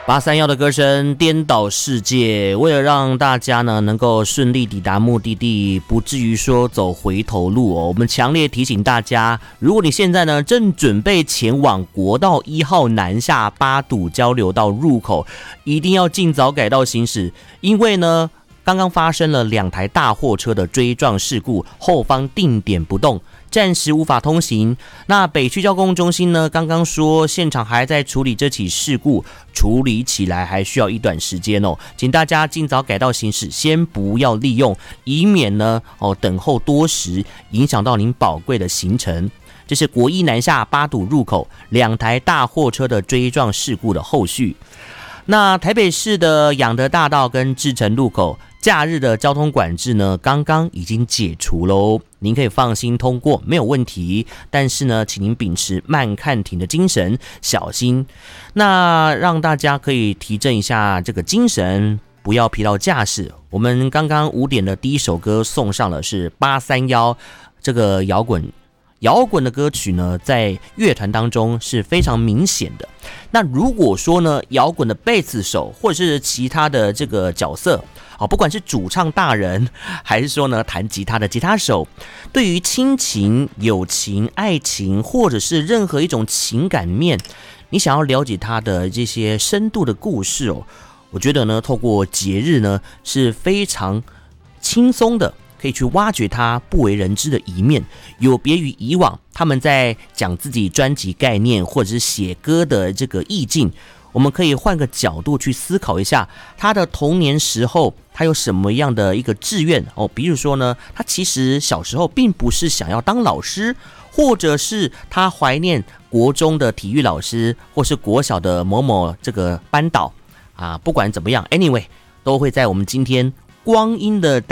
831的歌声颠倒世界，为了让大家呢能够顺利抵达目的地，不至于说走回头路哦，我们强烈提醒大家，如果你现在呢正准备前往国道1号南下八堵交流道入口，一定要尽早改道行驶，因为呢刚刚发生了2台大货车的追撞事故，后方定点不动，暂时无法通行。那北区交通中心呢，刚刚说现场还在处理这起事故，处理起来还需要一段时间哦，请大家尽早改道行驶，先不要利用，以免呢等候多时，影响到您宝贵的行程。这是国一南下八堵入口2台大货车的追撞事故的后续。那台北市的仰德大道跟志诚路口假日的交通管制呢，刚刚已经解除喽，您可以放心通过，没有问题。但是呢，请您秉持慢看停的精神，小心。那让大家可以提振一下这个精神，不要疲劳驾驶。我们刚刚5点的第一首歌送上了是831这个摇滚的歌曲呢，在乐团当中是非常明显的。那如果说呢，摇滚的贝斯手或者是其他的这个角色，不管是主唱大人，还是说呢弹吉他的吉他手，对于亲情、友情、爱情，或者是任何一种情感面，你想要了解他的这些深度的故事哦，我觉得呢，透过节日呢是非常轻松的。可以去挖掘他不为人知的一面，有别于以往他们在讲自己专辑概念或者是写歌的这个意境，我们可以换个角度去思考一下他的童年时候他有什么样的一个志愿哦，比如说呢，他其实小时候并不是想要当老师，或者是他怀念国中的体育老师，或是国小的某某这个班导啊，不管怎么样 ，anyway 都会在我们今天光阴的